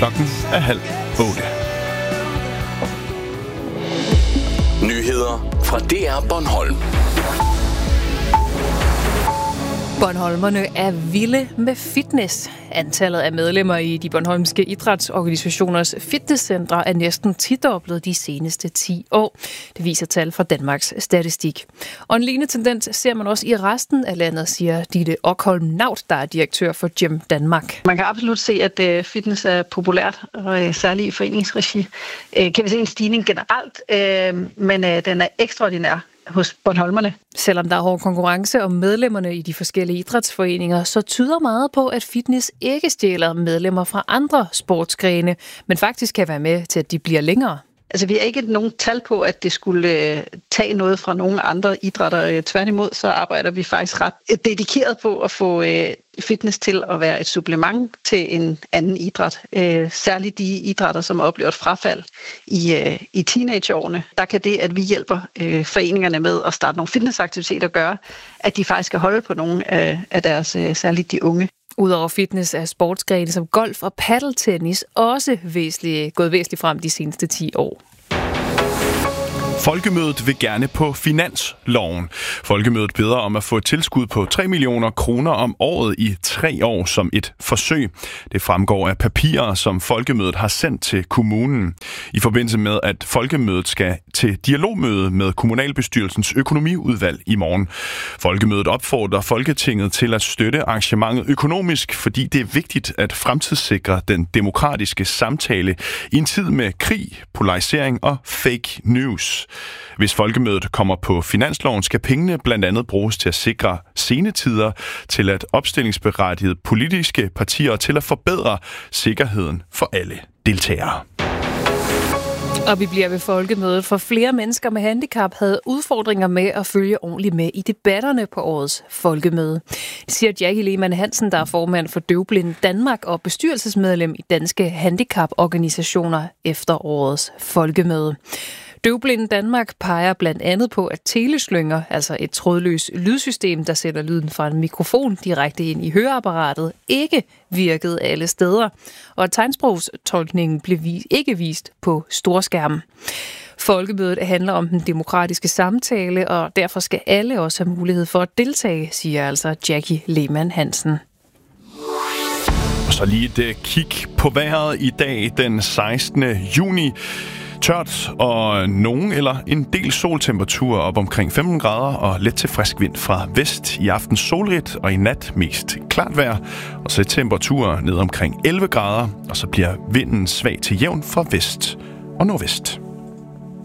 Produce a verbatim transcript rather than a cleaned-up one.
Klokken er halv otte. Nyheder fra D R Bornholm. Bornholmerne er vilde med fitness. Antallet af medlemmer i de bornholmske idrætsorganisationers fitnesscentre er næsten tidoblet de seneste ti år. Det viser tal fra Danmarks Statistik. Og en lignende tendens ser man også i resten af landet, siger Ditte Okholm Naut, der er direktør for Gym Danmark. Man kan absolut se, at fitness er populært, og særligt i foreningsregi. Kan vi se en stigning generelt, men den er ekstraordinær hos bornholmerne. Selvom der er hård konkurrence om medlemmerne i de forskellige idrætsforeninger, så tyder meget på, at fitness ikke stjæler medlemmer fra andre sportsgrene, men faktisk kan være med til, at de bliver længere. Altså, vi har ikke nogen tal på, at det skulle øh, tage noget fra nogle andre idrætter. Tværtimod, så arbejder vi faktisk ret dedikeret på at få øh, fitness til at være et supplement til en anden idræt. Øh, særligt de idrætter, som oplever et frafald i, øh, i teenageårene. Der kan det, at vi hjælper øh, foreningerne med at starte nogle fitnessaktiviteter, gøre, at de faktisk skal holde på nogle af, af deres, øh, særligt de unge. Udover fitness er sportsgrene som golf og paddeltennis også væsentligt, gået væsentligt frem de seneste ti år. Folkemødet vil gerne på finansloven. Folkemødet beder om at få et tilskud på tre millioner kroner om året i tre år som et forsøg. Det fremgår af papirer, som Folkemødet har sendt til kommunen. I forbindelse med, at Folkemødet skal til dialogmøde med kommunalbestyrelsens økonomiudvalg i morgen. Folkemødet opfordrer Folketinget til at støtte arrangementet økonomisk, fordi det er vigtigt at fremtidssikre den demokratiske samtale i en tid med krig, polarisering og fake news. Hvis Folkemødet kommer på finansloven, skal pengene blandt andet bruges til at sikre senetider, til at opstillingsberettigede politiske partier til at forbedre sikkerheden for alle deltagere. Og vi bliver ved Folkemødet, for flere mennesker med handicap havde udfordringer med at følge ordentligt med i debatterne på årets Folkemøde. Det siger Jackie Lehmann Hansen, der er formand for Døvblinde Danmark og bestyrelsesmedlem i Danske Handicaporganisationer efter årets Folkemøde. Døvblinde Danmark peger blandt andet på, at teleslynger, altså et trådløst lydsystem, der sætter lyden fra en mikrofon direkte ind i høreapparatet, ikke virkede alle steder, og at tegnsprogstolkningen blev ikke vist på storskærmen. Folkemødet handler om den demokratiske samtale, og derfor skal alle også have mulighed for at deltage, siger altså Jackie Lehmann Hansen. Og så lige et kig på vejret i dag, den sekstende juni. Tørt og nogen eller en del soltemperatur op omkring femten grader og let til frisk vind fra vest. I aften solrigt og i nat mest klart vejr. Og så temperaturer ned omkring elleve grader, og så bliver vinden svag til jævn fra vest og nordvest.